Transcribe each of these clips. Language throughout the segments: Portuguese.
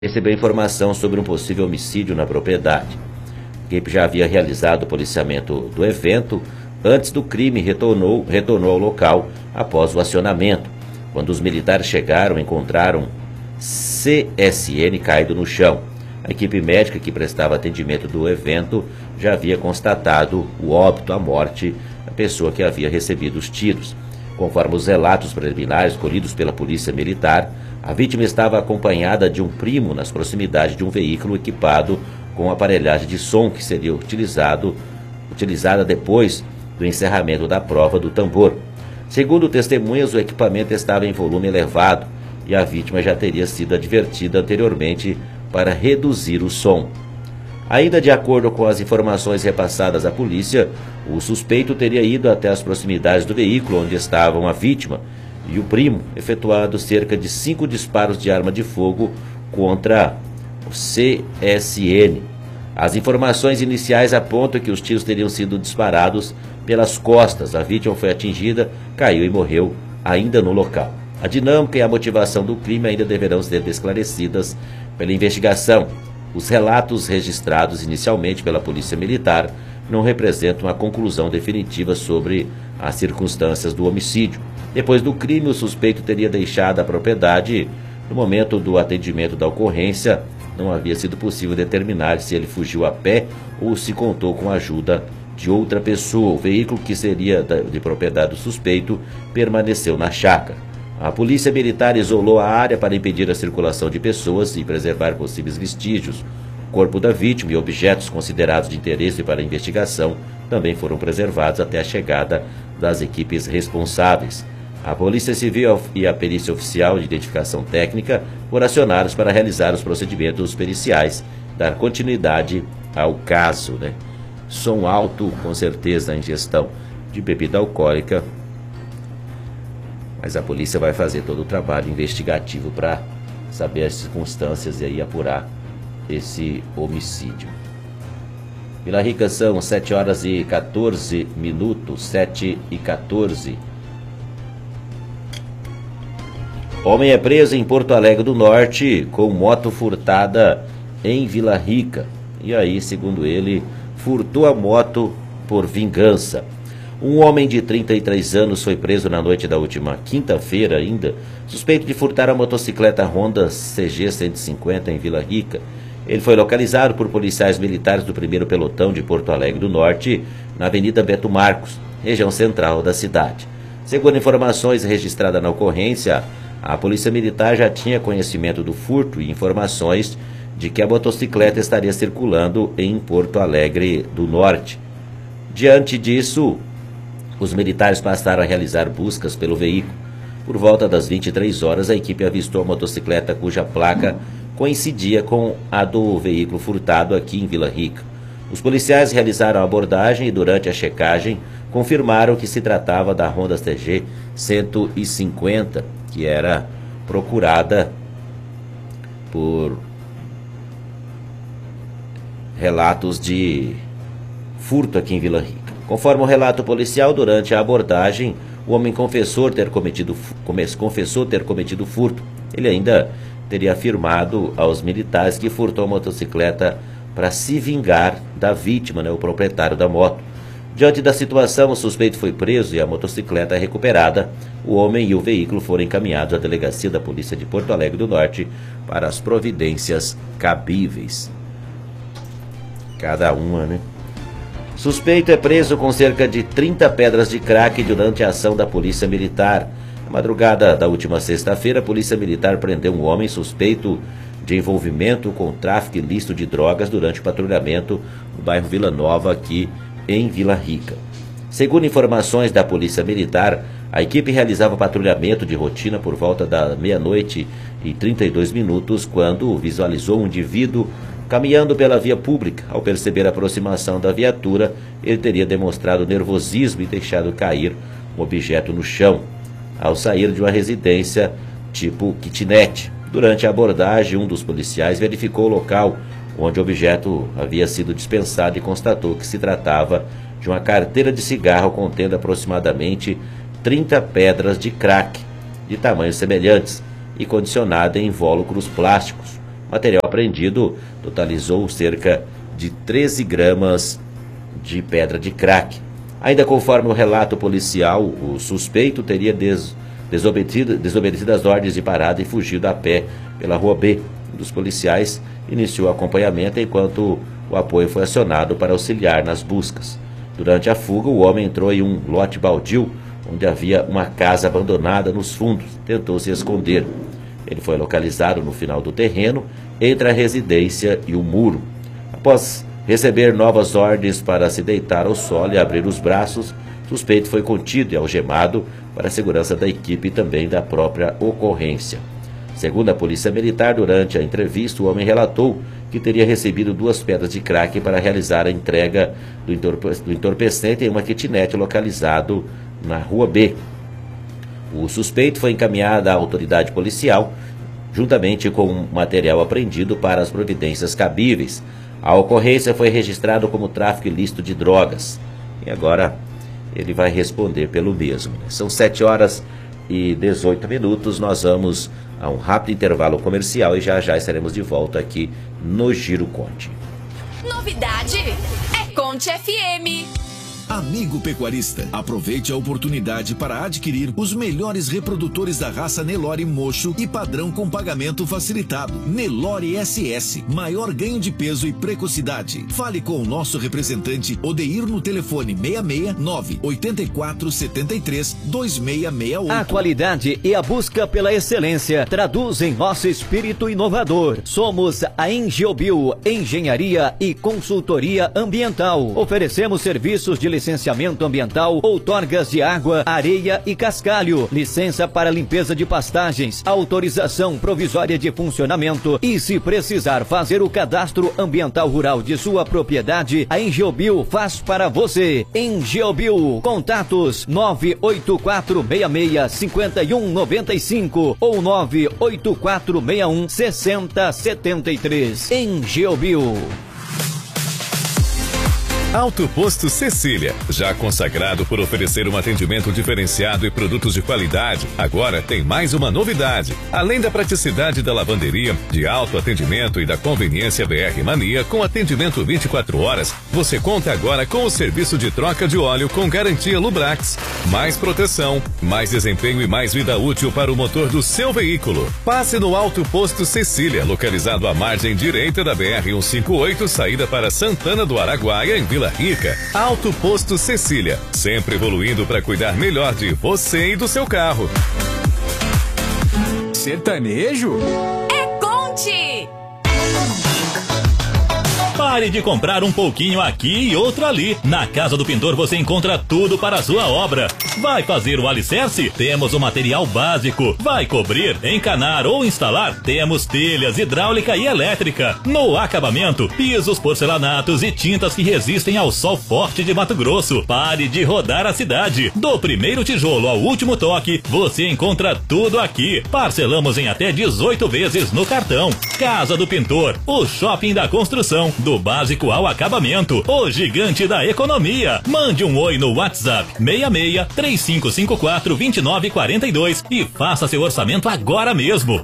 recebeu informação sobre um possível homicídio na propriedade. A equipe já havia realizado o policiamento do evento. Antes do crime, retornou ao local após o acionamento. Quando os militares chegaram, encontraram CSN caído no chão. A equipe médica que prestava atendimento do evento já havia constatado o óbito, a morte da pessoa que havia recebido os tiros. Conforme os relatos preliminares colhidos pela polícia militar, a vítima estava acompanhada de um primo nas proximidades de um veículo equipado com aparelhagem de som que seria utilizada depois do encerramento da prova do tambor. Segundo testemunhas, o equipamento estava em volume elevado e a vítima já teria sido advertida anteriormente para reduzir o som. Ainda de acordo com as informações repassadas à polícia, o suspeito teria ido até as proximidades do veículo onde estavam a vítima e o primo, efetuado cerca de 5 disparos de arma de fogo contra o CSN. As informações iniciais apontam que os tiros teriam sido disparados pelas costas. A vítima foi atingida, caiu e morreu ainda no local. A dinâmica e a motivação do crime ainda deverão ser esclarecidas pela investigação. Os relatos registrados inicialmente pela Polícia Militar não representam a conclusão definitiva sobre as circunstâncias do homicídio. Depois do crime, o suspeito teria deixado a propriedade. No momento do atendimento da ocorrência, não havia sido possível determinar se ele fugiu a pé ou se contou com a ajuda de outra pessoa. O veículo, que seria de propriedade do suspeito, permaneceu na chácara. A polícia militar isolou a área para impedir a circulação de pessoas e preservar possíveis vestígios. O corpo da vítima e objetos considerados de interesse para a investigação também foram preservados até a chegada das equipes responsáveis. A Polícia Civil e a Perícia Oficial de Identificação Técnica foram acionados para realizar os procedimentos periciais, dar continuidade ao caso, Som alto, com certeza, a ingestão de bebida alcoólica. Mas a polícia vai fazer todo o trabalho investigativo para saber as circunstâncias e aí apurar esse homicídio. Vila Rica, são 7 horas e 14 minutos, 7 e 14. Homem é preso em Porto Alegre do Norte com moto furtada em Vila Rica. E aí, segundo ele, furtou a moto por vingança. Um homem de 33 anos foi preso na noite da última quinta-feira ainda, suspeito de furtar a motocicleta Honda CG 150 em Vila Rica. Ele foi localizado por policiais militares do 1º Pelotão de Porto Alegre do Norte, na Avenida Beto Marcos, região central da cidade. Segundo informações registradas na ocorrência, a Polícia Militar já tinha conhecimento do furto e informações de que a motocicleta estaria circulando em Porto Alegre do Norte. Diante disso, os militares passaram a realizar buscas pelo veículo. Por volta das 23 horas, a equipe avistou a motocicleta cuja placa coincidia com a do veículo furtado aqui em Vila Rica. Os policiais realizaram a abordagem e, durante a checagem, confirmaram que se tratava da Honda CG 150, que era procurada por relatos de furto aqui em Vila Rica. Conforme o relato policial, durante a abordagem, o homem confessou ter cometido furto. Ele ainda teria afirmado aos militares que furtou a motocicleta para se vingar da vítima, o proprietário da moto. Diante da situação, o suspeito foi preso e a motocicleta recuperada. O homem e o veículo foram encaminhados à delegacia da Polícia de Porto Alegre do Norte para as providências cabíveis. Cada uma, Suspeito é preso com cerca de 30 pedras de crack durante a ação da Polícia Militar. Na madrugada da última sexta-feira, a Polícia Militar prendeu um homem suspeito de envolvimento com tráfico ilícito de drogas durante o patrulhamento no bairro Vila Nova, aqui em Vila Rica. Segundo informações da Polícia Militar, a equipe realizava patrulhamento de rotina por volta da meia-noite e 32 minutos, quando visualizou um indivíduo caminhando pela via pública. Ao perceber a aproximação da viatura, ele teria demonstrado nervosismo e deixado cair um objeto no chão, ao sair de uma residência tipo kitnet. Durante a abordagem, um dos policiais verificou o local onde o objeto havia sido dispensado e constatou que se tratava de uma carteira de cigarro contendo aproximadamente 30 pedras de crack de tamanhos semelhantes e condicionada em invólucros plásticos. O material apreendido totalizou cerca de 13 gramas de pedra de crack. Ainda conforme o relato policial, o suspeito teria desobedecido as ordens de parada e fugido a pé pela Rua B. Um dos policiais iniciou o acompanhamento enquanto o apoio foi acionado para auxiliar nas buscas. Durante a fuga, o homem entrou em um lote baldio, onde havia uma casa abandonada nos fundos. Tentou se esconder. Ele foi localizado no final do terreno, entre a residência e o muro. Após receber novas ordens para se deitar ao solo e abrir os braços, o suspeito foi contido e algemado para a segurança da equipe e também da própria ocorrência. Segundo a Polícia Militar, durante a entrevista, o homem relatou que teria recebido 2 pedras de crack para realizar a entrega do entorpecente em uma kitnet localizado na Rua B. O suspeito foi encaminhado à autoridade policial, juntamente com o material apreendido para as providências cabíveis. A ocorrência foi registrada como tráfico ilícito de drogas. E agora ele vai responder pelo mesmo. São 7h18. Nós vamos a um rápido intervalo comercial e já estaremos de volta aqui no Giro Conte. Novidade é Conte FM. Amigo pecuarista, aproveite a oportunidade para adquirir os melhores reprodutores da raça Nelore Mocho e padrão com pagamento facilitado. Nelore SS, maior ganho de peso e precocidade. Fale com o nosso representante Odeir no telefone 669 8473 2668. A qualidade e a busca pela excelência traduzem nosso espírito inovador. Somos a Engiobio, Engenharia e Consultoria Ambiental. Oferecemos serviços de licenciamento ambiental, outorgas de água, areia e cascalho, licença para limpeza de pastagens, autorização provisória de funcionamento e, se precisar fazer o cadastro ambiental rural de sua propriedade, a Engiobio faz para você. Engiobio, contatos 984665195 ou 984616073. Engiobio. Auto Posto Cecília, já consagrado por oferecer um atendimento diferenciado e produtos de qualidade, agora tem mais uma novidade. Além da praticidade da lavanderia, de alto atendimento e da conveniência BR Mania com atendimento 24 horas, você conta agora com o serviço de troca de óleo com garantia Lubrax. Mais proteção, mais desempenho e mais vida útil para o motor do seu veículo. Passe no Auto Posto Cecília, localizado à margem direita da BR 158, saída para Santana do Araguaia, em Vila Rica. Auto Posto Cecília, sempre evoluindo para cuidar melhor de você e do seu carro. Sertanejo? É Conte! Pare de comprar um pouquinho aqui e outro ali. Na Casa do Pintor você encontra tudo para a sua obra. Vai fazer o alicerce? Temos o material básico. Vai cobrir, encanar ou instalar? Temos telhas, hidráulica e elétrica. No acabamento, pisos, porcelanatos e tintas que resistem ao sol forte de Mato Grosso. Pare de rodar a cidade. Do primeiro tijolo ao último toque, você encontra tudo aqui. Parcelamos em até 18 vezes no cartão. Casa do Pintor, o shopping da construção. Do básico ao acabamento, o gigante da economia. Mande um oi no WhatsApp 66-3554-2942 e faça seu orçamento agora mesmo.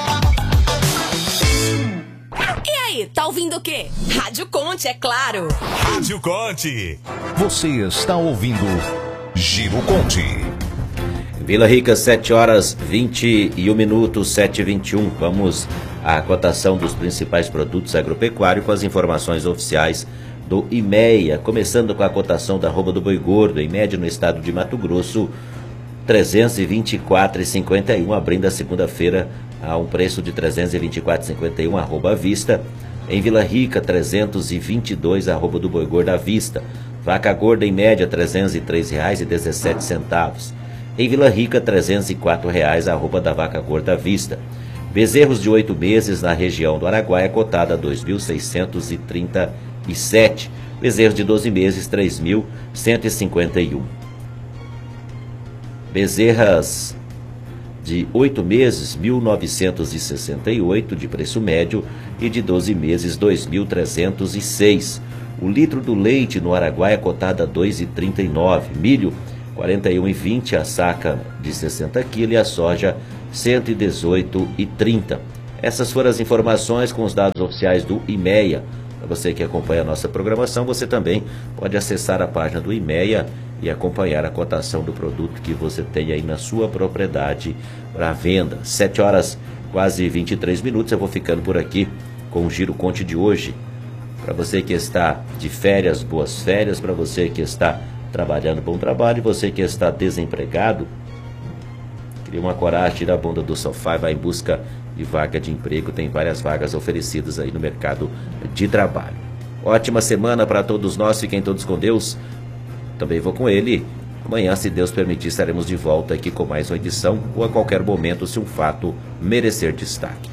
E aí, tá ouvindo o quê? Rádio Conte, é claro. Rádio Conte. Você está ouvindo Giro Conte. Vila Rica, 7h21, 7h21. Vamos à cotação dos principais produtos agropecuários com as informações oficiais do IMEA. Começando com a cotação da arroba do boi gordo, em média no estado de Mato Grosso, R$ 324,51, abrindo a segunda-feira a um preço de R$ 324,51, arroba à vista. Em Vila Rica, 322, arroba do boi gordo à vista. Vaca gorda, em média, R$ 303,17. Em Vila Rica, R$ 304, arroba da vaca gorda à vista. Bezerros de 8 meses na região do Araguaia, cotada a 2.637. Bezerros de 12 meses, 3.151. Bezerras de 8 meses, 1.968 de preço médio e de 12 meses, 2.306. O litro do leite no Araguaia, cotada a 2,39. Milho, 41,20 a saca de 60 kg e a soja 118,30. Essas foram as informações com os dados oficiais do IMEA. Para você que acompanha a nossa programação, você também pode acessar a página do IMEA e acompanhar a cotação do produto que você tem aí na sua propriedade para venda. 7 horas, quase 23 minutos, eu vou ficando por aqui com o Giro Conte de hoje. Para você que está de férias, boas férias. Para você que está trabalhando, bom trabalho. E você que está desempregado, cria uma coragem, tira a bunda do sofá e vai em busca de vaga de emprego. Tem várias vagas oferecidas aí no mercado de trabalho. Ótima semana para todos nós, fiquem todos com Deus. Também vou com ele. Amanhã, se Deus permitir, estaremos de volta aqui com mais uma edição ou a qualquer momento, se um fato merecer destaque.